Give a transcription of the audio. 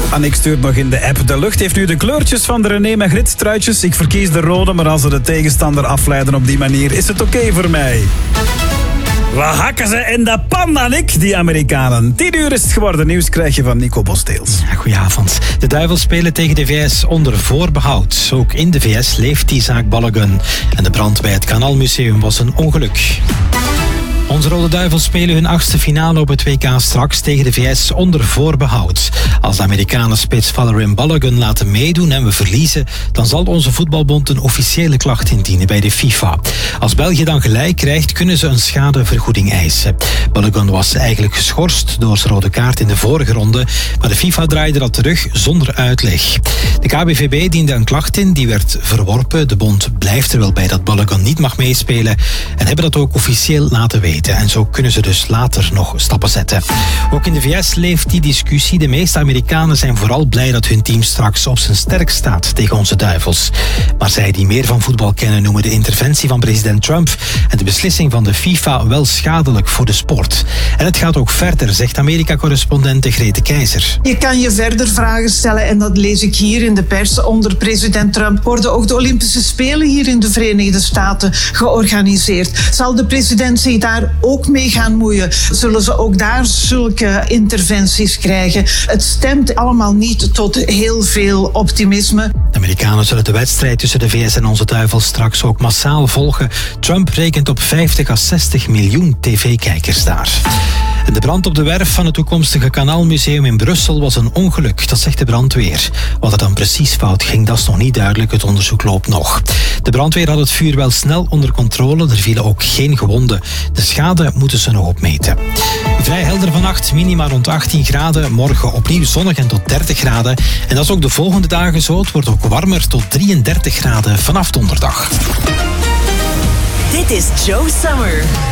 Annick stuurt nog in de app. De lucht heeft nu de kleurtjes van de René Magritte truitjes. Ik verkies de rode, maar als ze de tegenstander afleiden op die manier, is het oké voor mij. Wat hakken ze in de pan, Annick, die Amerikanen? 10 uur is het geworden. Nieuws krijg je van Nico Bosteels. Ja, goedenavond. De Duivels spelen tegen de VS onder voorbehoud. Ook in de VS leeft die zaak Balogun. En de brand bij het Kanaalmuseum was een ongeluk. Onze Rode Duivels spelen hun 8e finale op het WK straks tegen de VS onder voorbehoud. Als de Amerikanen spits Valerie Balogun laten meedoen en we verliezen, dan zal onze voetbalbond een officiële klacht indienen bij de FIFA. Als België dan gelijk krijgt, kunnen ze een schadevergoeding eisen. Balogun was eigenlijk geschorst door zijn rode kaart in de vorige ronde, maar de FIFA draaide dat terug zonder uitleg. De KBVB diende een klacht in, die werd verworpen. De bond blijft er wel bij dat Balogun niet mag meespelen en hebben dat ook officieel laten weten. En zo kunnen ze dus later nog stappen zetten. Ook in de VS leeft die discussie. De meeste Amerikanen zijn vooral blij dat hun team straks op zijn sterk staat tegen onze Duivels. Maar zij die meer van voetbal kennen noemen de interventie van president Trump en de beslissing van de FIFA wel schadelijk voor de sport. En het gaat ook verder, zegt Amerika-correspondente Grete Keizer. Je kan je verder vragen stellen en dat lees ik hier in de pers. Onder president Trump worden ook de Olympische Spelen hier in de Verenigde Staten georganiseerd. Zal de president zich daar ook mee gaan moeien? Zullen ze ook daar zulke interventies krijgen? Het stemt allemaal niet tot heel veel optimisme. De Amerikanen zullen de wedstrijd tussen de VS en onze Duivels straks ook massaal volgen. Trump rekent op 50 à 60 miljoen tv-kijkers daar. En de brand op de werf van het toekomstige Kanaalmuseum in Brussel was een ongeluk, dat zegt de brandweer. Wat er dan precies fout ging, dat is nog niet duidelijk. Het onderzoek loopt nog. De brandweer had het vuur wel snel onder controle. Er vielen ook geen gewonden. De schade moeten ze nog opmeten. Vrij helder vannacht, minima rond 18 graden. Morgen opnieuw zonnig en tot 30 graden. En dat is ook de volgende dagen zo. Het wordt ook warmer tot 33 graden vanaf donderdag. Dit is Joe Summer.